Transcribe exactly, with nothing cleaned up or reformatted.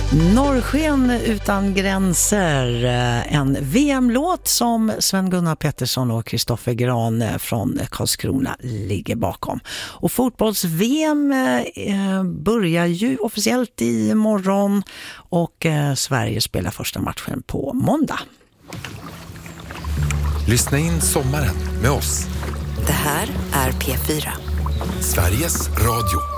Norrsken utan gränser, en V M-låt som Sven-Gunnar Pettersson och Kristoffer Gran från Karlskrona ligger bakom. Och fotbolls-V M börjar ju officiellt i morgon och Sverige spelar första matchen på måndag. Lyssna in sommaren med oss. Det här är P fyra. Sveriges Radio.